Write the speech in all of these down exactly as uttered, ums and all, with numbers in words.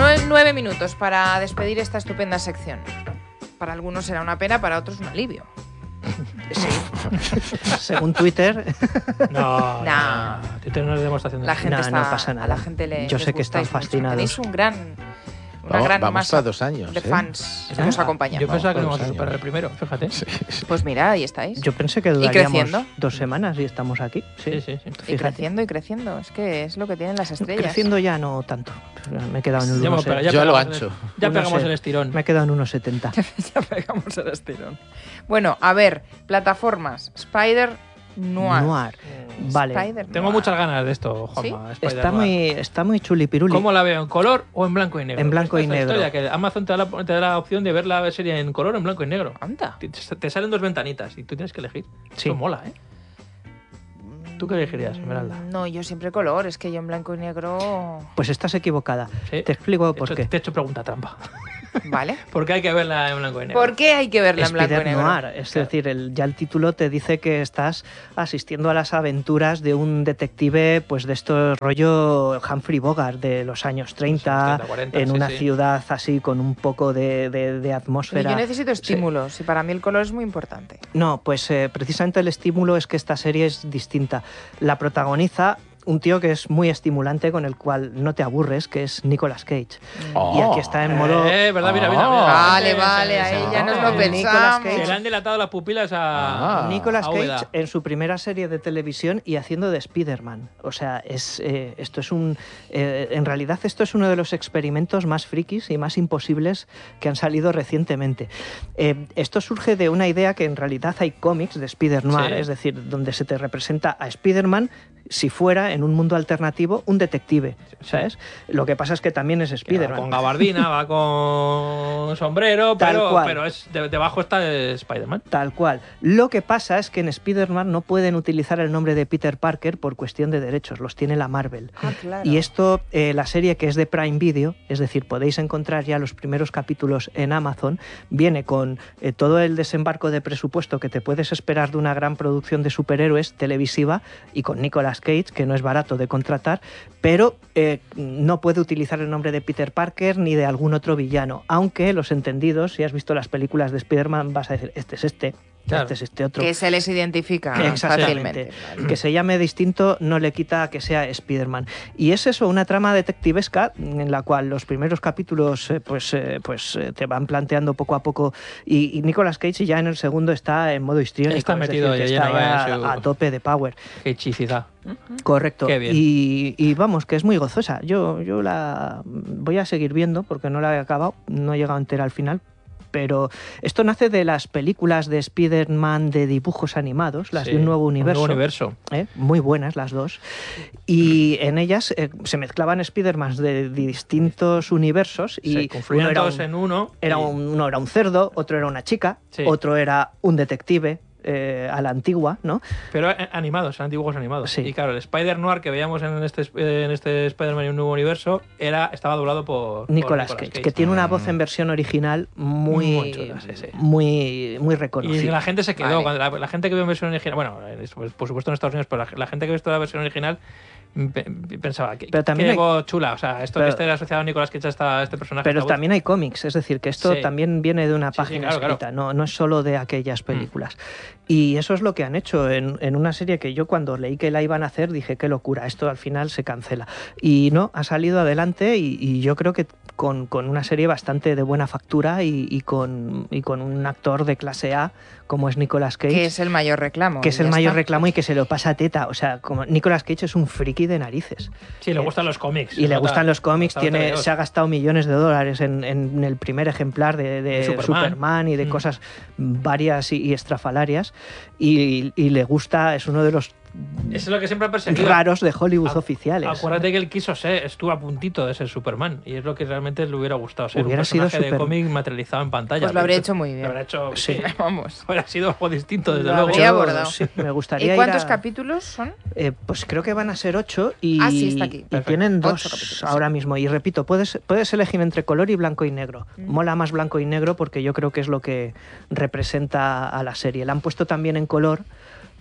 nueve minutos para despedir esta estupenda sección. Para algunos será una pena, para otros un alivio. Sí. Según Twitter. No, no, no. no. Twitter no es demostración de La gente no, está, no pasa nada. A la gente le Yo les sé que están gustáis mucho. fascinados. Tenéis un gran, una Vamos, gran vamos masa para dos años, de ¿eh? fans que Ah, nos acompañan. Yo pensaba que no Vamos íbamos a por superar años. el primero, fíjate. Sí, sí. Pues mira, ahí estáis. Yo pensé que Y duraríamos creciendo. dos semanas y estamos aquí. Sí, sí, sí. Y Fíjate. creciendo y creciendo. Es que es lo que tienen las estrellas. Creciendo ya no tanto. Me he quedado en un Ya, uno pero setenta. Yo a lo pegamos ancho. el- Ya Uno pegamos se- el estirón. Me he quedado en uno setenta. Ya pegamos el estirón. Bueno, a ver, plataformas. Spider Noir. Noir. Vale. Spider Tengo Noir. muchas ganas de esto, Juanma. Spider Está Noir. muy, está muy chulipiruli. ¿Cómo la veo? ¿En color o en blanco y negro? En blanco Esta y es la negro. historia, que Amazon te da, la, te da la opción de ver la serie en color o en blanco y negro. Anda. Te, te salen dos ventanitas y tú tienes que elegir. Sí. Eso mola, ¿eh? ¿Tú qué elegirías, Esmeralda? No, yo siempre color. Es que yo en blanco y negro... Pues estás equivocada. Sí. Te explico Te he por hecho- qué. Te he hecho pregunta trampa. ¿Vale? Porque hay que verla en blanco y negro. ¿Por qué hay que verla en blanco y Spider negro? Noir, es Claro. decir, el, ya el título te dice que estás asistiendo a las aventuras de un detective, pues de esto rollo Humphrey Bogart de los años treinta, treinta, cuarenta, en sí, una sí. ciudad así con un poco de, de- de Pero atmósfera. yo necesito estímulos y para mí el color es muy importante. No, pues eh, precisamente el estímulo es que esta serie es distinta. La protagoniza un tío que es muy estimulante, con el cual no te aburres, que es Nicolas Cage. Oh. Y aquí está en modo... Eh, ¿verdad? Mira, mira, mira. Vale, Sí, vale, sí, ahí sí. ya nos lo Ah, Nicolas pensamos. Cage. Se le han dilatado las pupilas a... Ah. Nicolas a Cage Úbeda. en su primera serie de televisión y haciendo de Spider-Man. O sea, es, eh, esto es un... eh, en realidad esto es uno de los experimentos más frikis y más imposibles que han salido recientemente. Eh, esto surge de una idea que en realidad hay cómics de Spider-Noir, Sí. es decir, donde se te representa a Spider-Man si fuera en un mundo alternativo un detective, ¿sabes? Lo que pasa es que también es Que va Spider-Man. con gabardina, va con sombrero, Tal pero, cual. pero es, de- debajo está Spider-Man. Tal cual. Lo que pasa es que en Spider-Man no pueden utilizar el nombre de Peter Parker por cuestión de derechos, los tiene la Marvel. Ah, claro. Y esto, eh, la serie que es de Prime Video, es decir, podéis encontrar ya los primeros capítulos en Amazon, viene con eh, todo el desembarco de presupuesto que te puedes esperar de una gran producción de superhéroes televisiva y con Nicolas Cage, que no es barato de contratar, pero eh, no puede utilizar el nombre de Peter Parker ni de algún otro villano, aunque los entendidos, si has visto las películas de Spider-Man, vas a decir, este es este, Claro. este es este otro. Que se les identifica Exactamente. fácilmente. Que se llame distinto no le quita que sea Spider-Man. Y es eso, una trama detectivesca en la cual los primeros capítulos eh, pues, eh, pues eh, te van planteando poco a poco y, y Nicolas Cage ya en el segundo está en modo histriónico. Está es metido decir, que ya está lleno ya en su- a tope de power. Qué hechicidad. Correcto. Qué bien. Y, y vamos, que es muy gozosa. Yo, yo la voy a seguir viendo porque no la he acabado, no he llegado entera al final. Pero esto nace de las películas de Spider-Man de dibujos animados, las Sí, de un nuevo universo. Un nuevo universo. ¿eh? Muy buenas las dos. Y en ellas eh, se mezclaban Spider-Man de distintos universos y Se uno confluían era todos un, en uno. era y- un- uno era un cerdo, otro era una chica, Sí. otro era un detective eh, a la antigua, ¿no? Pero eh, animados, eran dibujos animados. Sí. Y claro, el Spider-Noir que veíamos en este, eh, en este Spider-Man y un nuevo universo era, estaba doblado por por Nicolas Cage, que tiene una voz en versión original muy, Muy chula, sí, sí. muy, muy Y reconocida. la gente se quedó. Vale. Cuando la, la gente que vio en versión original, bueno, eh, por por supuesto en Estados Unidos, pero la, la gente que vio toda la versión original mm, pe- pensaba que Pero también qué hay- voz chula. O sea, esto pero- que esté asociado a Nicolas Cage a esta- este personaje. Pero esta voz. también hay cómics, es decir, que esto Sí. también viene de una Sí, sí, página claro, claro. escrita, No, no es solo de aquellas películas. Mm. Y eso es lo que han hecho en, en una serie que yo cuando leí que la iban a hacer dije, qué locura, esto al final se cancela. Y no, ha salido adelante y, y yo creo que con, con una serie bastante de buena factura y, y con, y con un actor de clase A como es Nicolas Cage. Que es el mayor reclamo. que y es el ya mayor está. reclamo y que se lo pasa a teta. O sea, como Nicolas Cage es un friki de narices. Sí, le gustan los cómics. Y le Nota- gustan los cómics, nota tiene, T V dos. se ha gastado millones de dólares en, en el primer ejemplar de, de De Superman. Superman. y de Mm. cosas varias y, y estrafalarias. Y, y le gusta, es uno de los Eso es lo que siempre ha perseguido. raros de Hollywood Ac- oficiales. Acuérdate que él quiso ser, estuvo a puntito de ser Superman. Y es lo que realmente le hubiera gustado ser. Hubiera un sido personaje de Super- cómic materializado en pantalla. Pues lo habría Pero- hecho muy bien. Lo habría hecho. Sí. Sí. Vamos. Hubiera sido algo distinto, desde Lo luego. habría Yo, abordado. sí, me gustaría ¿Y ir cuántos a- capítulos son? Eh, pues creo que van a ser ocho y, Ah, sí, está aquí. y Perfecto. tienen Ocho dos capítulos, ahora sí. mismo. Y repito, puedes, puedes elegir entre color y blanco y negro. Mm. Mola más blanco y negro porque yo creo que es lo que representa a la serie. La han puesto también en color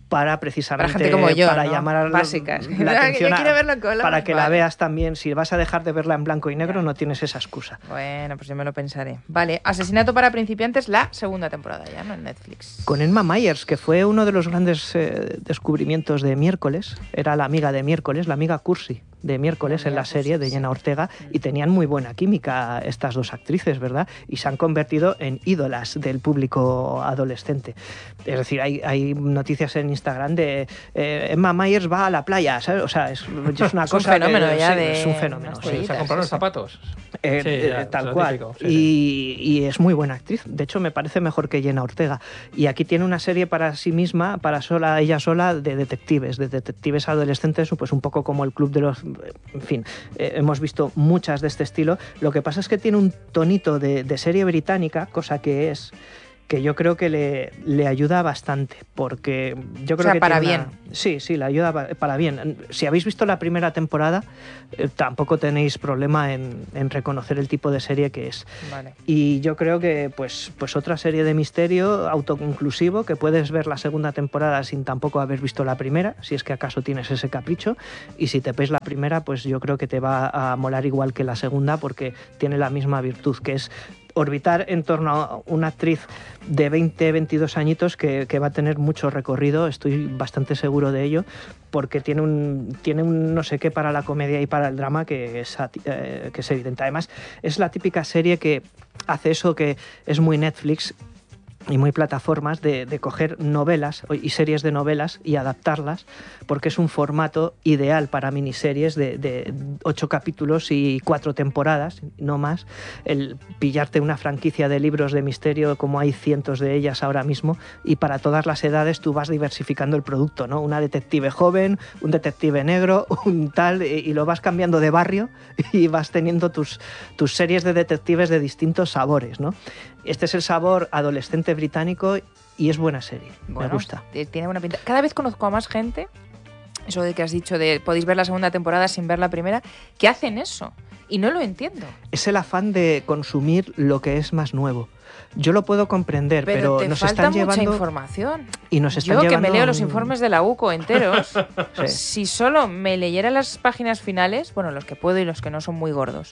para precisamente para gente como yo, para ¿no? Llamar básicas. la atención Yo a, quiero verlo en color. para que vale. la veas también. Si vas a dejar de verla en blanco y negro, no tienes esa excusa. Bueno, pues yo me lo pensaré. Vale, Asesinato para principiantes, la segunda temporada ya, ¿no? En Netflix. Con Emma Myers, que fue uno de los grandes eh, descubrimientos de Miércoles. Era la amiga de Miércoles, la amiga Cursi de Miércoles en la serie de Jenna Ortega, y tenían muy buena química estas dos actrices, ¿verdad? Y se han convertido en ídolas del público adolescente. Es decir, hay, hay noticias en Instagram de eh, Emma Myers va a la playa, ¿sabes? O sea, es, es una Es cosa... un fenómeno que, ya sí, de... es un fenómeno. unas Sí. Sí, ¿se ha comprado los sí, sí. zapatos? Eh, Sí, eh, ya, tal lo cual. típico, sí, y, y es muy buena actriz. De hecho, me parece mejor que Jenna Ortega. Y aquí tiene una serie para sí misma, para sola, ella sola, de detectives, de detectives adolescentes, pues un poco como el Club de los... En fin, eh, hemos visto muchas de este estilo. Lo que pasa es que tiene un tonito de, de serie británica, cosa que es... que yo creo que le, le ayuda bastante, porque yo creo O sea, que para tiene bien. una- Sí, sí, le ayuda pa- para bien. Si habéis visto la primera temporada, eh, tampoco tenéis problema en, en reconocer el tipo de serie que es. Vale. Y yo creo que pues, pues otra serie de misterio autoconclusivo, que puedes ver la segunda temporada sin tampoco haber visto la primera, si es que acaso tienes ese capricho, y si te ves la primera, pues yo creo que te va a molar igual que la segunda, porque tiene la misma virtud, que es orbitar en torno a una actriz de veinte, veintidós añitos que, que va a tener mucho recorrido, estoy bastante seguro de ello, porque tiene un, tiene un no sé qué para la comedia y para el drama que es, eh, que es evidente. Además, es la típica serie que hace eso que es muy Netflix y muy plataformas, de, de coger novelas y series de novelas y adaptarlas, porque es un formato ideal para miniseries de, de ocho capítulos y cuatro temporadas, no más. El pillarte una franquicia de libros de misterio, como hay cientos de ellas ahora mismo, y para todas las edades tú vas diversificando el producto, ¿no? Una detective joven, un detective negro, un tal, y, y lo vas cambiando de barrio y vas teniendo tus, tus series de detectives de distintos sabores, ¿no? Este es el sabor adolescente británico y es buena serie. Bueno, me gusta. Tiene buena pinta. Cada vez conozco a más gente, eso de que has dicho de podéis ver la segunda temporada sin ver la primera, que hacen eso. Y no lo entiendo. Es el afán de consumir lo que es más nuevo. Yo lo puedo comprender, pero, Pero, te nos falta están mucha llevando información. y nos están Yo que llevando me leo a los un- informes de la U C O enteros, Sí. si solo me leyera las páginas finales, bueno, los que puedo y los que no son muy gordos,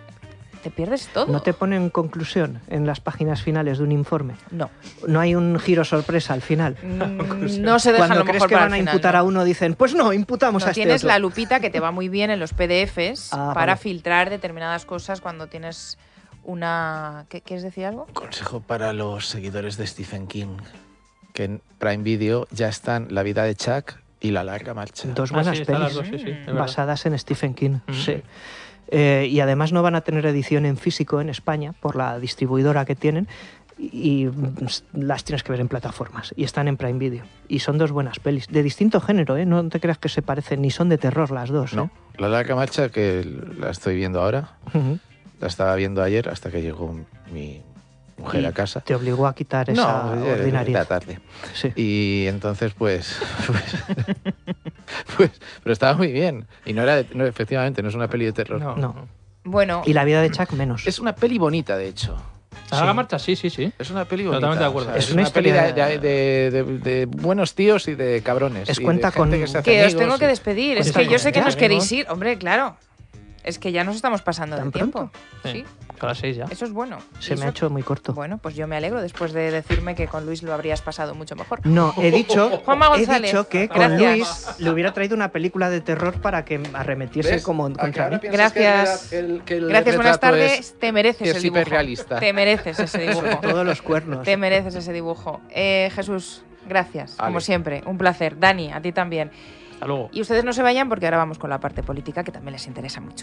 te pierdes todo. ¿No te ponen conclusión en las páginas finales de un informe? No. ¿No hay un giro sorpresa al final? Mm, no se dejan Cuando lo crees mejor que para van a el final, imputar ¿no? a uno, dicen, pues no, imputamos No, a este tienes otro. la lupita que te va muy bien en los P D Fs Ah, para vale. filtrar determinadas cosas cuando tienes una... ¿Qué, ¿Quieres decir algo? Consejo para los seguidores de Stephen King, que en Prime Video ya están La vida de Chuck y La larga marcha. Dos Ah, buenas sí, están las pelis dos, sí, sí, de verdad. basadas en Stephen King, Mm. sí. Eh, y además no van a tener edición en físico en España por la distribuidora que tienen, y, y las tienes que ver en plataformas y están en Prime Video. Y son dos buenas pelis, de distinto género, ¿eh? No te creas que se parecen, ni son de terror las dos. No, ¿eh? La larga marcha, que la estoy viendo ahora, Ujú. la estaba viendo ayer hasta que llegó mi mujer Y a casa. te obligó a quitar esa No, ya era ordinariedad. tarde. Sí. Y entonces, pues, pues, pues, pero estaba muy bien. Y no era, de- no, efectivamente, no es una peli de terror. No, No. no. Bueno, Y la vida de Chuck menos. Es una peli bonita, de hecho. ¿A la marcha? Sí, sí, sí. Es una peli bonita. Totalmente de acuerdo. o sea, Es es, una una, peli historia- de, de- de- de- de buenos tíos y de cabrones. Es y de cuenta gente con- que, se hace que os amigos tengo que y- despedir. Pues Es está que yo bien, sé que ya nos venimos. queréis ir. Hombre, claro. Es que ya nos estamos pasando ¿Tan del tiempo. pronto? Sí, A las seis ya. eso es bueno. Se Y me ha eso- hecho muy corto. Bueno, pues yo me alegro después de decirme que con Luis lo habrías pasado mucho mejor. No, he dicho, Juanma he González, dicho que con gracias. Luis le hubiera traído una película de terror para que arremetiese ¿Ves? como ¿A que contra ahora mí. piensas que Gracias. el- el- que el Gracias, buenas retrato tardes. es- Te mereces que es el dibujo. hiperrealista? Te mereces ese dibujo. Sobre todo los cuernos. Te mereces ese dibujo. Eh, Jesús, gracias, Vale. como siempre. Un placer. Dani, a ti también. Hasta luego. Y ustedes no se vayan porque ahora vamos con la parte política que también les interesa mucho.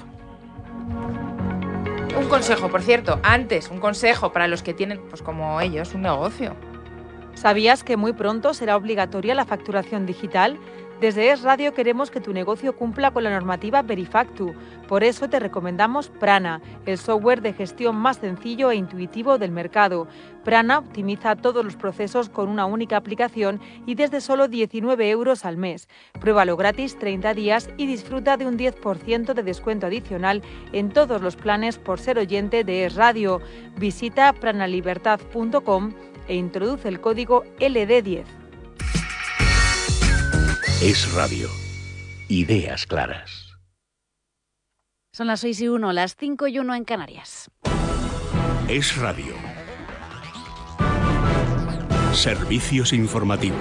Un consejo, por cierto, antes, un consejo para los que tienen, pues como ellos, un negocio. ¿Sabías que muy pronto será obligatoria la facturación digital? Desde Es Radio queremos que tu negocio cumpla con la normativa Verifactu. Por eso te recomendamos Prana, el software de gestión más sencillo e intuitivo del mercado. Prana optimiza todos los procesos con una única aplicación y desde solo diecinueve euros al mes. Pruébalo gratis treinta días y disfruta de un diez por ciento de descuento adicional en todos los planes por ser oyente de Es Radio. Visita pranalibertad punto com e introduce el código L D diez. Es Radio. Ideas claras. Son las seis y uno, las cinco y uno en Canarias. Es Radio. Servicios informativos.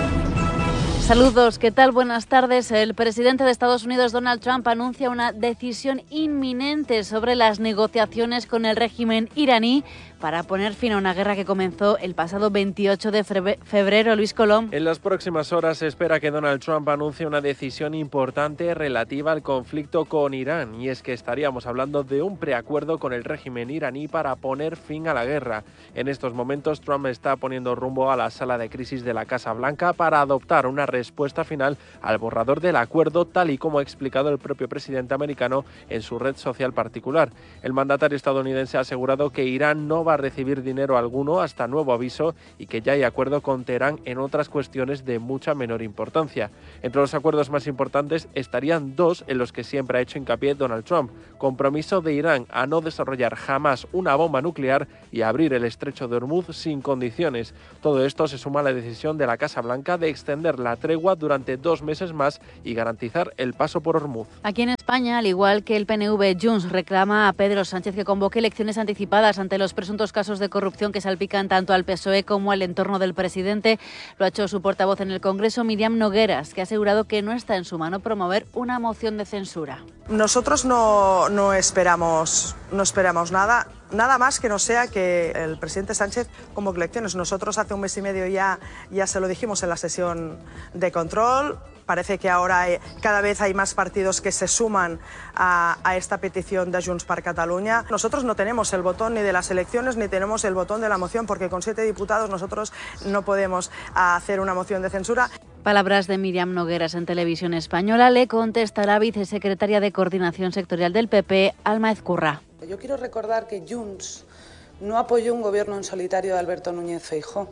Saludos, ¿qué tal? Buenas tardes. El presidente de Estados Unidos, Donald Trump, anuncia una decisión inminente sobre las negociaciones con el régimen iraní para poner fin a una guerra que comenzó el pasado veintiocho de febrero. Luis Colón. En las próximas horas se espera que Donald Trump anuncie una decisión importante relativa al conflicto con Irán, y es que estaríamos hablando de un preacuerdo con el régimen iraní para poner fin a la guerra. En estos momentos Trump está poniendo rumbo a la sala de crisis de la Casa Blanca para adoptar una respuesta final al borrador del acuerdo, tal y como ha explicado el propio presidente americano en su red social particular. El mandatario estadounidense ha asegurado que Irán no va a recibir dinero alguno hasta nuevo aviso y que ya hay acuerdo con Teherán en otras cuestiones de mucha menor importancia. Entre los acuerdos más importantes estarían dos en los que siempre ha hecho hincapié Donald Trump: compromiso de Irán a no desarrollar jamás una bomba nuclear y abrir el estrecho de Hormuz sin condiciones. Todo esto se suma a la decisión de la Casa Blanca de extender la tregua durante dos meses más y garantizar el paso por Hormuz. Aquí en España, al igual que el P N V, Junts reclama a Pedro Sánchez que convoque elecciones anticipadas ante los presuntos casos de corrupción que salpican tanto al P S O E como al entorno del presidente. Lo ha hecho su portavoz en el Congreso, Míriam Nogueras, que ha asegurado que no está en su mano promover una moción de censura. Nosotros no, no esperamos, no esperamos nada. Nada más que no sea que el presidente Sánchez convoque elecciones. Nosotros hace un mes y medio ya, ya se lo dijimos en la sesión de control. Parece que ahora hay, cada vez hay más partidos que se suman a, a esta petición de Junts per Catalunya. Nosotros no tenemos el botón ni de las elecciones ni tenemos el botón de la moción, porque con siete diputados nosotros no podemos hacer una moción de censura. Palabras de Míriam Nogueras en Televisión Española. Le contesta la vicesecretaria de Coordinación Sectorial del P P, Alma Ezcurra. Yo quiero recordar que Junts no apoyó un gobierno en solitario de Alberto Núñez Feijóo.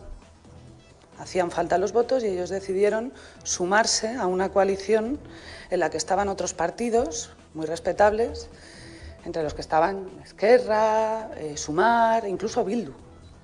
Hacían falta los votos y ellos decidieron sumarse a una coalición en la que estaban otros partidos muy respetables, entre los que estaban Esquerra, eh, Sumar, incluso Bildu.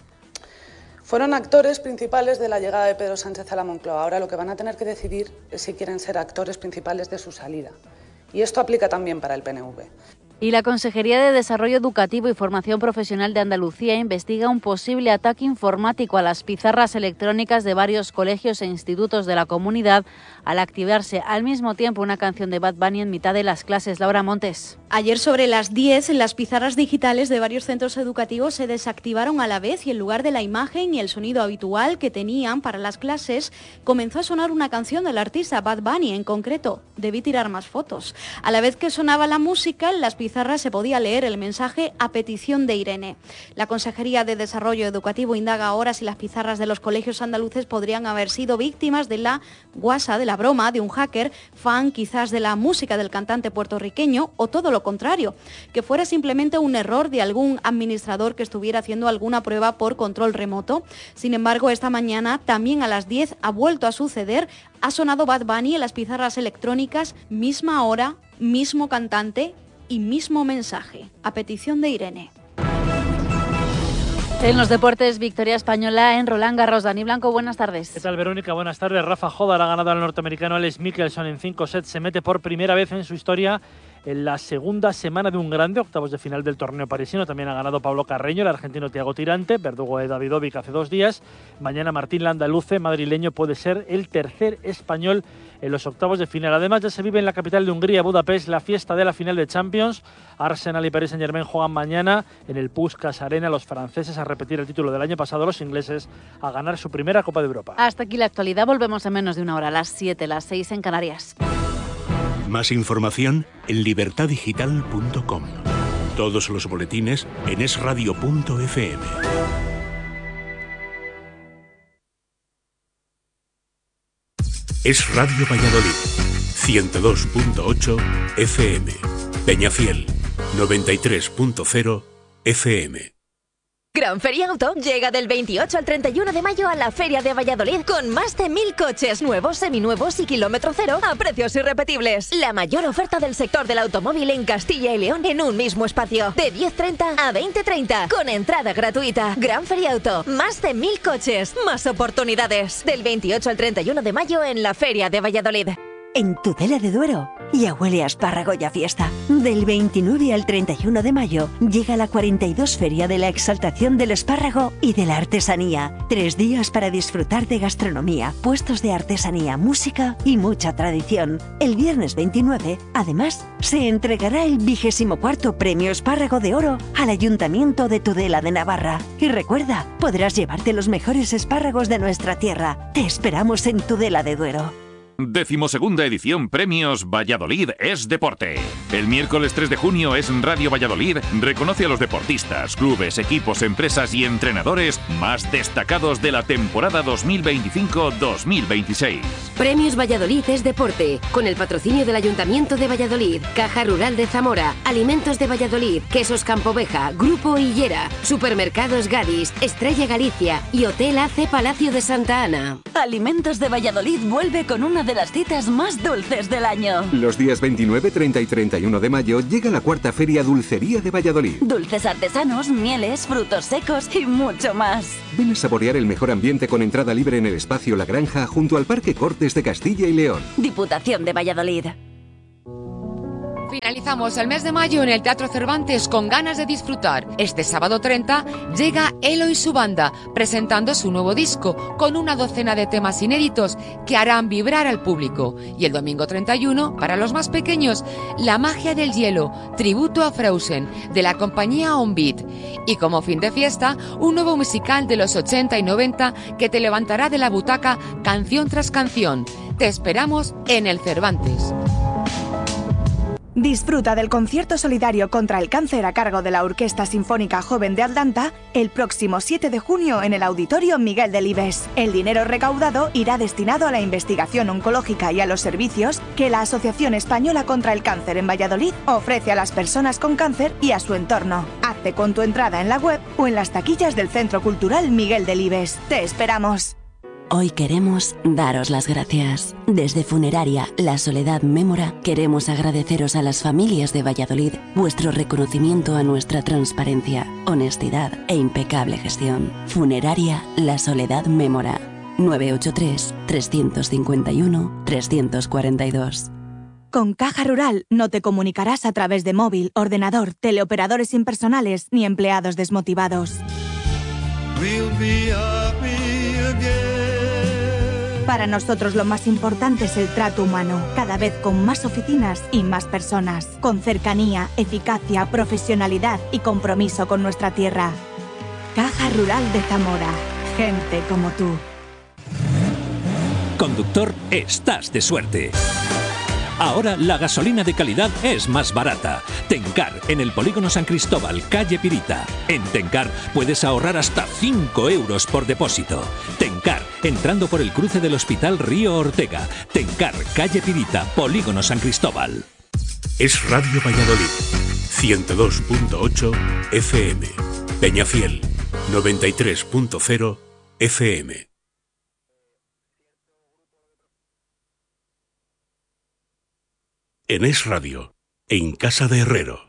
Fueron actores principales de la llegada de Pedro Sánchez a la Moncloa. Ahora lo que van a tener que decidir es si quieren ser actores principales de su salida. Y esto aplica también para el P N V. Y la Consejería de Desarrollo Educativo y Formación Profesional de Andalucía investiga un posible ataque informático a las pizarras electrónicas de varios colegios e institutos de la comunidad al activarse al mismo tiempo una canción de Bad Bunny en mitad de las clases. Laura Montes. Ayer sobre las diez, las pizarras digitales de varios centros educativos se desactivaron a la vez y en lugar de la imagen y el sonido habitual que tenían para las clases, comenzó a sonar una canción del artista Bad Bunny en concreto. Debí tirar más fotos. A la vez que sonaba la música, en las pizarras se podía leer el mensaje "a petición de Irene". La Consejería de Desarrollo Educativo indaga ahora si las pizarras de los colegios andaluces podrían haber sido víctimas de la guasa, de la broma de un hacker, fan quizás de la música del cantante puertorriqueño, o todo lo contrario, que fuera simplemente un error de algún administrador que estuviera haciendo alguna prueba por control remoto. Sin embargo, esta mañana, también a las diez, ha vuelto a suceder. Ha sonado Bad Bunny en las pizarras electrónicas, misma hora, mismo cantante y mismo mensaje, a petición de Irene. En los deportes, victoria española en Roland Garros. Dani Blanco, buenas tardes. ¿Qué tal, Verónica? Buenas tardes. Rafa Hodar ha ganado al norteamericano Alex Michelson en cinco sets. Se mete por primera vez en su historia en la segunda semana de un grande, octavos de final del torneo parisino. También ha ganado Pablo Carreño, el argentino Thiago Tirante, verdugo de Davidovic hace dos días. Mañana Martín Landaluce, madrileño, puede ser el tercer español en los octavos de final. Además, ya se vive en la capital de Hungría, Budapest, la fiesta de la final de Champions. Arsenal y Paris Saint-Germain juegan mañana en el Puskás Arena. Los franceses a repetir el título del año pasado, los ingleses a ganar su primera Copa de Europa. Hasta aquí la actualidad. Volvemos en menos de una hora, a las siete, las seis en Canarias. Más información en libertad digital punto com. Todos los boletines en es radio punto efe eme. Es Radio Valladolid, ciento dos punto ocho efe eme. Peñafiel, noventa y tres punto cero efe eme. Gran Feria Auto llega del veintiocho al treinta y uno de mayo a la Feria de Valladolid con más de mil coches nuevos, seminuevos y kilómetro cero a precios irrepetibles. La mayor oferta del sector del automóvil en Castilla y León en un mismo espacio. De diez treinta a veinte treinta con entrada gratuita. Gran Feria Auto. Más de mil coches. Más oportunidades. Del veintiocho al treinta y uno de mayo en la Feria de Valladolid. En Tudela de Duero ya huele a espárrago y a fiesta. Del veintinueve al treinta y uno de mayo llega la cuarenta y dos Feria de la Exaltación del Espárrago y de la Artesanía. Tres días para disfrutar de gastronomía, puestos de artesanía, música y mucha tradición. El viernes veintinueve, además, se entregará el vigésimo cuarto Premio Espárrago de Oro al Ayuntamiento de Tudela de Navarra. Y recuerda, podrás llevarte los mejores espárragos de nuestra tierra. Te esperamos en Tudela de Duero. Decimosegunda edición Premios Valladolid es Deporte. El miércoles tres de junio es Radio Valladolid reconoce a los deportistas, clubes, equipos, empresas y entrenadores más destacados de la temporada dos mil veinticinco dos mil veintiséis. Premios Valladolid es Deporte, con el patrocinio del Ayuntamiento de Valladolid, Caja Rural de Zamora, Alimentos de Valladolid, Quesos Campoveja, Grupo Hillera, Supermercados Gadis, Estrella Galicia y Hotel A C Palacio de Santa Ana. Alimentos de Valladolid vuelve con una de las citas más dulces del año. Los días veintinueve, treinta y treinta y uno de mayo llega la cuarta Feria Dulcería de Valladolid. Dulces artesanos, mieles, frutos secos y mucho más. Ven a saborear el mejor ambiente con entrada libre en el espacio La Granja junto al Parque Cortes de Castilla y León. Diputación de Valladolid. Finalizamos el mes de mayo en el Teatro Cervantes con ganas de disfrutar. Este sábado treinta llega Elo y su banda, presentando su nuevo disco, con una docena de temas inéditos que harán vibrar al público. Y el domingo treinta y uno, para los más pequeños, La magia del hielo, tributo a Frozen, de la compañía On Beat. Y como fin de fiesta, un nuevo musical de los ochenta y noventa que te levantará de la butaca canción tras canción. Te esperamos en el Cervantes. Disfruta del concierto solidario contra el cáncer a cargo de la Orquesta Sinfónica Joven de Atlanta el próximo siete de junio en el Auditorio Miguel Delibes. El dinero recaudado irá destinado a la investigación oncológica y a los servicios que la Asociación Española contra el Cáncer en Valladolid ofrece a las personas con cáncer y a su entorno. Hazte con tu entrada en la web o en las taquillas del Centro Cultural Miguel Delibes. ¡Te esperamos! Hoy queremos daros las gracias. Desde Funeraria La Soledad Mémora queremos agradeceros a las familias de Valladolid vuestro reconocimiento a nuestra transparencia, honestidad e impecable gestión. Funeraria La Soledad Mémora. nueve ocho tres, tres cinco uno, tres cuatro dos. Con Caja Rural no te comunicarás a través de móvil, ordenador, teleoperadores impersonales ni empleados desmotivados. We'll be happy again. Para nosotros lo más importante es el trato humano, cada vez con más oficinas y más personas, con cercanía, eficacia, profesionalidad y compromiso con nuestra tierra. Caja Rural de Zamora, gente como tú. Conductor, estás de suerte. Ahora la gasolina de calidad es más barata. Tencar, en el Polígono San Cristóbal, calle Pirita. En Tencar puedes ahorrar hasta cinco euros por depósito. Tencar, entrando por el cruce del Hospital Río Ortega. Tencar, calle Pirita, Polígono San Cristóbal. Es Radio Valladolid, ciento dos punto ocho F M. Peñafiel, noventa y tres punto cero F M. En Es Radio, en Casa de Herrero.